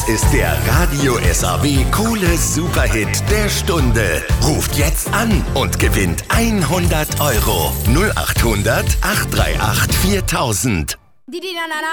Das ist der Radio SAW Kohle Superhit der Stunde. Ruft jetzt an und gewinnt 100 €. 0800 838 4000.